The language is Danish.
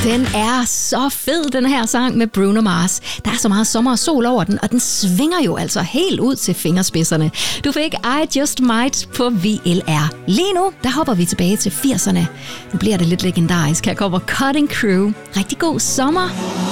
Den er så fed, den her sang med Bruno Mars. Der er så meget sommer og sol over den, og den svinger jo altså helt ud til fingerspidserne. Du fik I Just Might på VLR. Lige nu, der hopper vi tilbage til 80'erne. Nu bliver det lidt legendarisk. Her kommer Cutting Crew. Rigtig god sommer.